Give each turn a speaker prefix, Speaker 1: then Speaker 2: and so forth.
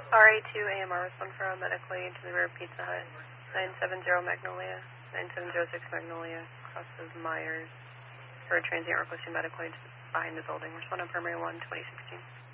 Speaker 1: RA2 AMR, respond for a medical aid to the rear of Pizza Hut. 970 Magnolia. 9706 Magnolia. Crosses Myers. For a transient requesting medical aid behind the building. Respond on primary 1, 2016.